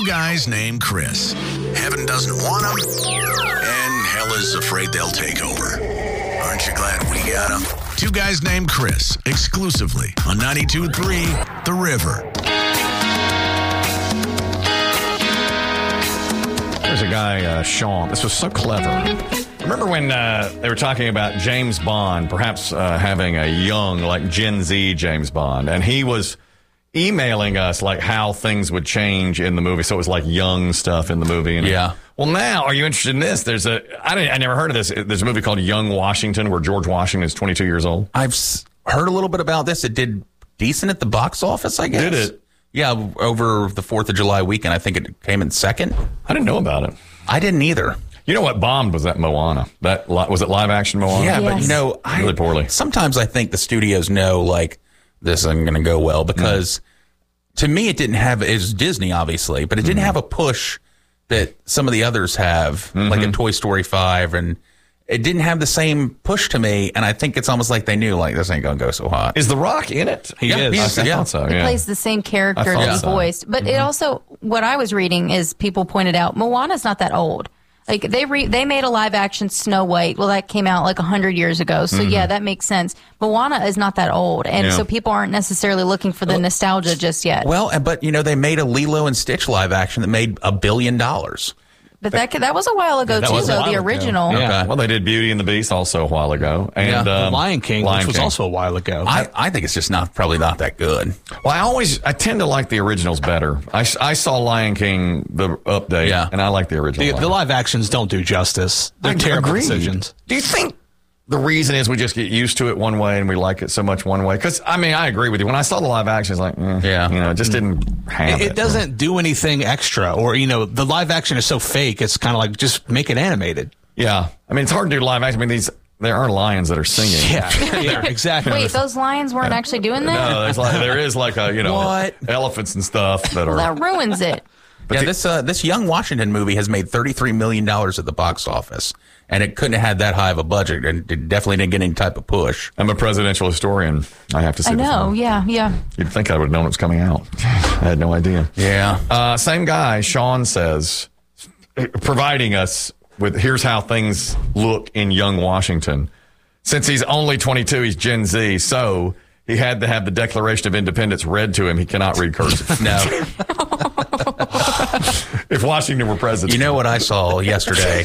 guys named Chris. Heaven doesn't want them, and hell is afraid they'll take over. Aren't you glad we got them? Two guys named Chris, exclusively on 92.3 The River. There's a guy, Sean. This was so clever. Remember when they were talking about James Bond, perhaps having a young, like Gen Z James Bond, and he was emailing us like how things would change in the movie. So it was like young stuff in the movie. And yeah. Well, now, are you interested in this? I never heard of this. There's a movie called Young Washington where George Washington is 22 years old. I've heard a little bit about this. It did decent at the box office, I guess. Did it? Yeah, over the 4th of July weekend, I think it came in second. I didn't know about it. I didn't either. You know what bombed was that Moana? Was it live action Moana? Yeah, Yes. but really poorly. Sometimes I think the studios know, like, this isn't going to go well because to me it was Disney, obviously, but it didn't have a push that some of the others have, like in Toy Story 5, and it didn't have the same push to me, and I think it's almost like they knew, like, this ain't going to go so hot. Is The Rock in it? He is. I thought so, He yeah. plays the same character I that thought he so. voiced. But it also, what I was reading is people pointed out, Moana's not that old. Like, they made a live action Snow White. Well, that came out like 100 years ago. So, yeah, that makes sense. Moana is not that old. And so people aren't necessarily looking for the nostalgia just yet. Well, but, they made a Lilo and Stitch live action that made $1 billion. But that was a while ago, that too, was a though, while the ago. original. Yeah. Well, they did Beauty and the Beast also a while ago. And The Lion King, which was King. also a while ago. I think it's just probably not that good. Well, I tend to like the originals better. I saw Lion King, the update, and I like the original. The live actions don't do justice. They're terrible decisions. Do you think the reason is we just get used to it one way and we like it so much one way? Because, I agree with you. When I saw the live action, it's like, it just didn't have it. It doesn't do anything extra. Or, the live action is so fake, it's kind of like just make it animated. Yeah. It's hard to do live action. There are lions that are singing. Yeah, exactly. Wait, those lions weren't actually doing that? No, there is like What? elephants and stuff that are. That ruins it. Yeah, this Young Washington movie has made $33 million at the box office, and it couldn't have had that high of a budget, and it definitely didn't get any type of push. I'm a presidential historian. I have to say I know, yeah. You'd think I would have known it was coming out. I had no idea. Yeah. Same guy, Sean says, providing us with here's how things look in Young Washington. Since he's only 22, he's Gen Z, so he had to have the Declaration of Independence read to him. He cannot read cursive. No. If Washington were president. You know what I saw yesterday?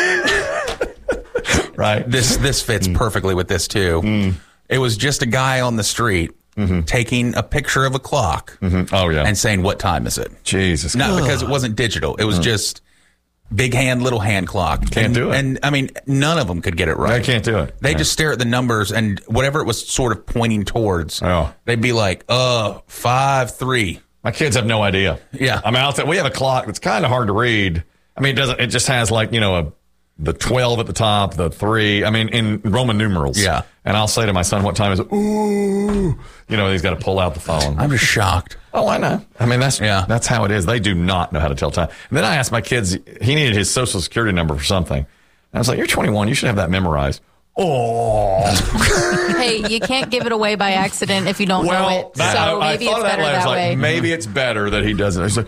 Right. This fits perfectly with this, too. It was just a guy on the street taking a picture of a clock Oh, yeah. and saying, what time is it? Jesus. Not because it wasn't digital. It was just big hand, little hand clock. Can't do it. And, none of them could get it right. They can't do it. They just stare at the numbers, and whatever it was sort of pointing towards, they'd be like, 5-3. My kids have no idea. Yeah. We have a clock that's kind of hard to read. It just has like, the 12 at the top, the 3, in Roman numerals. Yeah. And I'll say to my son, what time is it? Ooh. He's got to pull out the phone. I'm just shocked. Oh, I know. That's how it is. They do not know how to tell time. And then I asked my kids, he needed his social security number for something. And I was like, you're 21. You should have that memorized. Oh. Hey, you can't give it away by accident if you don't know it. So maybe it's better that way. Maybe it's better that he doesn't. He's like,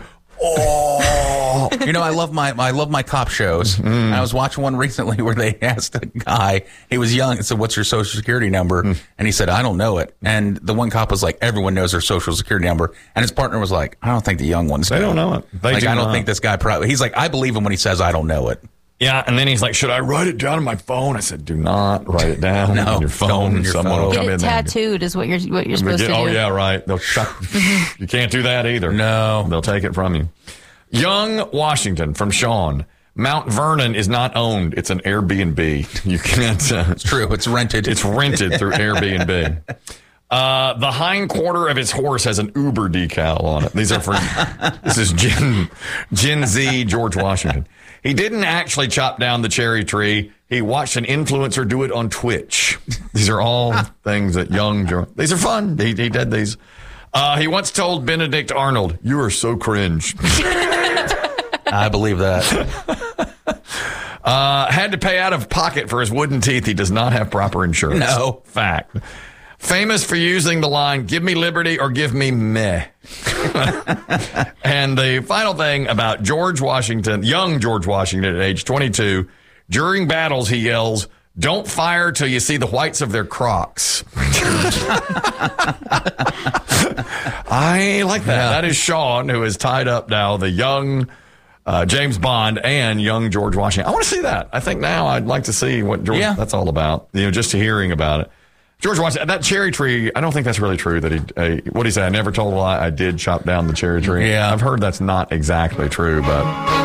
oh. I love my cop shows. And I was watching one recently where they asked a guy, he was young, and said, what's your social security number? And he said, I don't know it. And the one cop was like, everyone knows their social security number. And his partner was like, I don't think the young ones They don't know it. I don't think this guy probably, he's like, I believe him when he says I don't know it. Yeah, and then he's like, should I write it down on my phone? I said, do not write it down on your phone. don't on your Someone will phone. come Get in it there. tattooed is what you're supposed to do. Oh, yeah, right. They'll you can't do that either. No. They'll take it from you. Young Washington from Sean. Mount Vernon is not owned. It's an Airbnb. You can't. It's true. It's rented. It's rented through Airbnb. The hind quarter of his horse has an Uber decal on it. This is Gen Z George Washington. He didn't actually chop down the cherry tree. He watched an influencer do it on Twitch. These are all things that young George. These are fun. He did these. He once told Benedict Arnold, "You are so cringe." I believe that. Had to pay out of pocket for his wooden teeth. He does not have proper insurance. No. Fact. famous for using the line, give me liberty or give me meh. And the final thing about George Washington, young George Washington at age 22, during battles, he yells, don't fire till you see the whites of their Crocs. I like that. Yeah. That is Sean, who is tied up now, the young James Bond and young George Washington. I want to see that. I think now I'd like to see what George, that's all about. Just hearing about it. George Washington, that cherry tree, I don't think that's really true that what did he say? I never told a lie. I did chop down the cherry tree. Yeah. I've heard that's not exactly true, but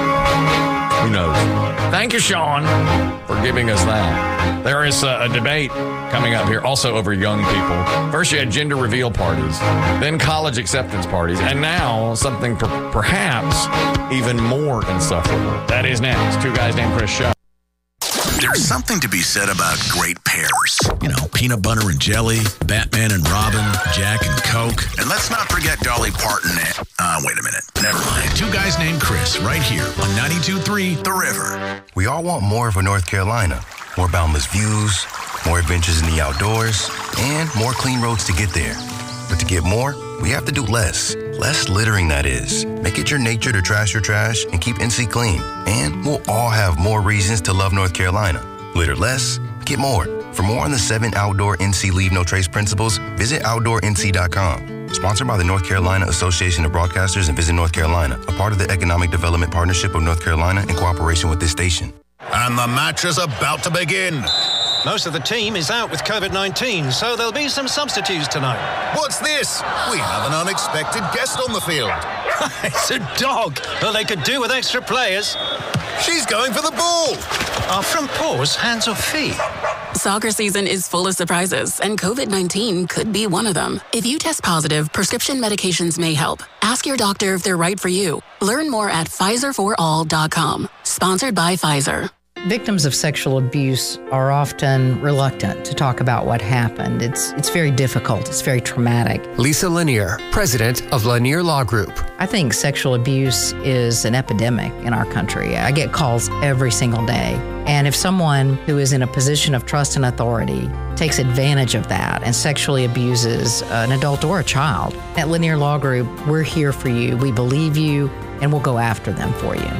who knows? Thank you, Sean, for giving us that. There is a debate coming up here also over young people. First, you had gender reveal parties, then college acceptance parties, and now something perhaps even more insufferable. That is next. Two Guys Named Chris show. There's something to be said about great pairs. Peanut butter and jelly, Batman and Robin, Jack and Coke. And let's not forget Dolly Parton and... wait a minute. Never mind. Two Guys Named Chris, right here on 92.3 The River. We all want more of a North Carolina. More boundless views, more adventures in the outdoors, and more clean roads to get there. But to get more, we have to do less. Less littering, that is. Make it your nature to trash your trash and keep NC clean. And we'll all have more reasons to love North Carolina. Litter less, get more. For more on the 7 outdoor NC Leave No Trace principles, visit OutdoorNC.com. Sponsored by the North Carolina Association of Broadcasters and Visit North Carolina, a part of the Economic Development Partnership of North Carolina in cooperation with this station. And the match is about to begin. Most of the team is out with COVID-19, so there'll be some substitutes tonight. What's this? We have an unexpected guest on the field. It's a dog. Well, they could do with extra players. She's going for the ball. Are front paws hands or feet? Soccer season is full of surprises, and COVID-19 could be one of them. If you test positive, prescription medications may help. Ask your doctor if they're right for you. Learn more at PfizerForAll.com. Sponsored by Pfizer. Victims of sexual abuse are often reluctant to talk about what happened. It's very difficult. It's very traumatic. Lisa Lanier, president of Lanier Law Group. I think sexual abuse is an epidemic in our country. I get calls every single day. And if someone who is in a position of trust and authority takes advantage of that and sexually abuses an adult or a child, at Lanier Law Group, we're here for you. We believe you, and we'll go after them for you.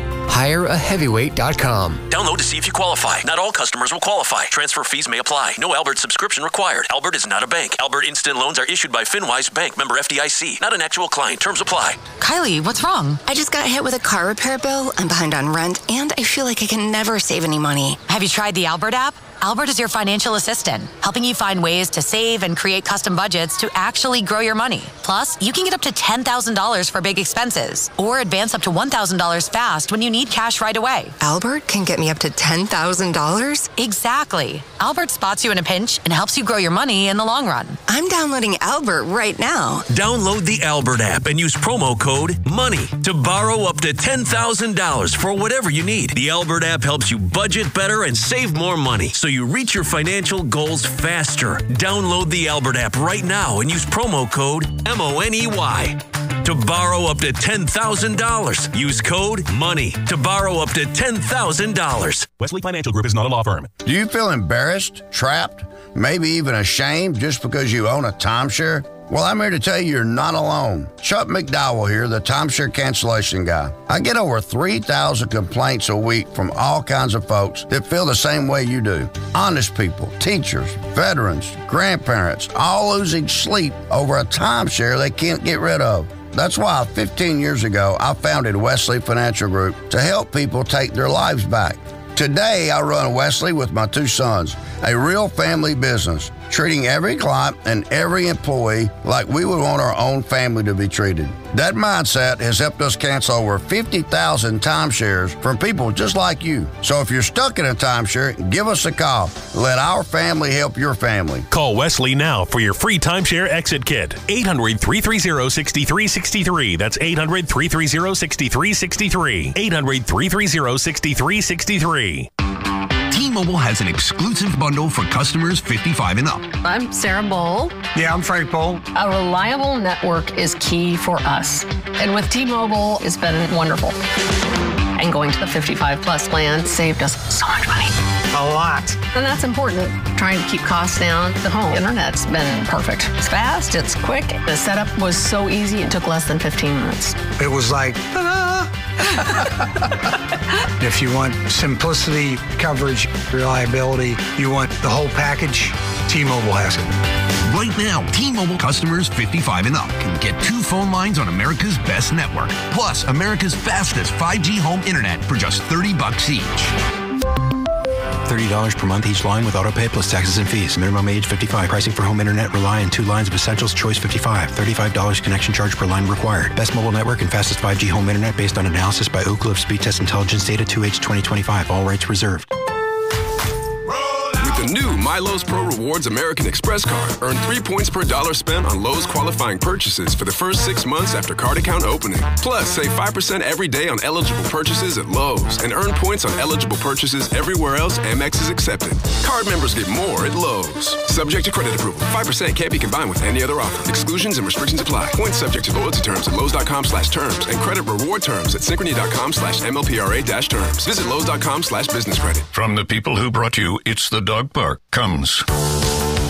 HireAHeavyweight.com. Download to see if you qualify. Not all customers will qualify. Transfer fees may apply. No Albert subscription required. Albert is not a bank. Albert Instant Loans are issued by FinWise Bank, member FDIC. Not an actual client. Terms apply. Kylie, what's wrong? I just got hit with a car repair bill. I'm behind on rent, and I feel like I can never save any money. Have you tried the Albert app? Albert is your financial assistant, helping you find ways to save and create custom budgets to actually grow your money. Plus, you can get up to $10,000 for big expenses or advance up to $1,000 fast when you need cash right away. Albert can get me up to $10,000? Exactly. Albert spots you in a pinch and helps you grow your money in the long run. I'm downloading Albert right now. Download the Albert app and use promo code MONEY to borrow up to $10,000 for whatever you need. The Albert app helps you budget better and save more money, so you reach your financial goals faster. Download the Albert app right now and use promo code MONEY to borrow up to $10,000. Use code MONEY to borrow up to $10,000. Wesley Financial Group is not a law firm. Do you feel embarrassed, trapped, maybe even ashamed just because you own a timeshare? Well, I'm here to tell you you're not alone. Chuck McDowell here, the timeshare cancellation guy. I get over 3,000 complaints a week from all kinds of folks that feel the same way you do. Honest people, teachers, veterans, grandparents, all losing sleep over a timeshare they can't get rid of. That's why 15 years ago, I founded Wesley Financial Group to help people take their lives back. Today, I run Wesley with my 2 sons, a real family business, treating every client and every employee like we would want our own family to be treated. That mindset has helped us cancel over 50,000 timeshares from people just like you. So if you're stuck in a timeshare, give us a call. Let our family help your family. Call Wesley now for your free timeshare exit kit. 800-330-6363. That's 800-330-6363. 800-330-6363. T-Mobile has an exclusive bundle for customers 55 and up. I'm Sarah Bowl. Yeah, I'm Frank Bowl. A reliable network is key for us. And with T-Mobile, it's been wonderful. And going to the 55 plus plan saved us so much money. a lot. And that's important, trying to keep costs down. The home internet's been perfect. It's fast, it's quick. The setup was so easy, it took less than 15 minutes. It was like, ta-da! If you want simplicity, coverage, reliability, you want the whole package, T-Mobile has it. Right now, T-Mobile customers 55 and up can get 2 phone lines on America's best network, plus America's fastest 5G home internet for just $30 each. $30 per month each line with autopay plus taxes and fees. Minimum age 55. Pricing for home internet rely on 2 lines of essentials. Choice 55. $35 connection charge per line required. Best mobile network and fastest 5G home internet based on analysis by Ookla of Speed Test Intelligence data 2H 2025. All rights reserved. With the new MyLowe's Pro Rewards American Express card, earn 3 points per dollar spent on Lowe's qualifying purchases for the first 6 months after card account opening. Plus, save 5% every day on eligible purchases at Lowe's and earn points on eligible purchases everywhere else Amex is accepted. Card members get more at Lowe's. Subject to credit approval. 5% can't be combined with any other offer. Exclusions and restrictions apply. Points subject to loyalty terms at Lowe's.com/terms and credit reward terms at Synchrony.com/MLPRA-terms. Visit Lowe's.com/business credit. From the people who brought you It's the Dog Park comes